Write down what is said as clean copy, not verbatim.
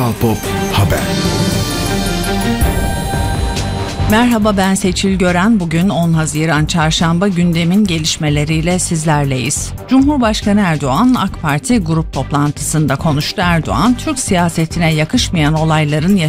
Kral Pop Haber. Merhaba, ben Seçil Gören. Bugün 10 Haziran Çarşamba, gündemin gelişmeleriyle sizlerleyiz. Cumhurbaşkanı Erdoğan AK Parti grup toplantısında konuştu. Erdoğan, Türk siyasetine yakışmayan olayların